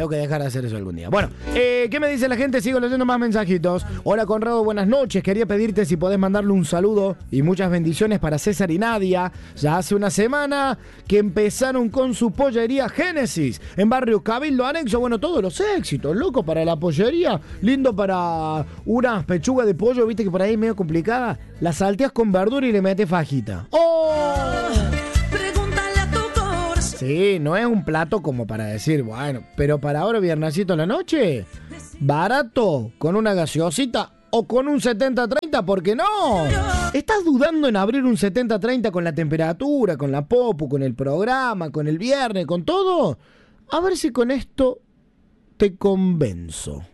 Tengo que dejar de hacer eso algún día. Bueno, ¿qué me dice la gente? Sigo leyendo más mensajitos. Hola Conrado, buenas noches. Quería pedirte si podés mandarle un saludo y muchas bendiciones para César y Nadia. Ya hace una semana que empezaron con su pollería Génesis en barrio Cabildo Anexo. Bueno, todos los éxitos, loco, para la pollería. Lindo para unas pechugas de pollo, viste que por ahí es medio complicada. Las salteas con verdura y le metes fajita. ¡Oh! Sí, no es un plato como para decir, bueno, pero para ahora viernesito en la noche, barato, con una gaseosita o con un 70-30, ¿por qué no? ¿Estás dudando en abrir un 70-30 con la temperatura, con la popu, con el programa, con el viernes, con todo? A ver si con esto te convenzo.